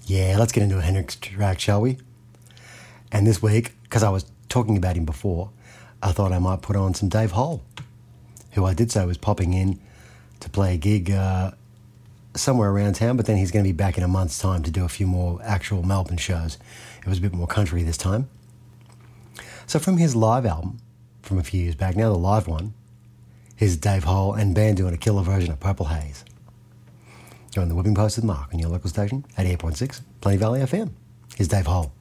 Yeah, let's get into a Hendrix track, shall we? And this week, because I was talking about him before, I thought I might put on some Dave Hole, who I did say was popping in to play a gig somewhere around town, but then he's going to be back in a month's time to do a few more actual Melbourne shows. It was a bit more country this time. So from his live album from a few years back, now the live one, here's Dave Hole and band doing a killer version of Purple Haze. You're on the Whipping Post with Mark on your local station, 88.6, Plenty Valley FM. Here's Dave Hole.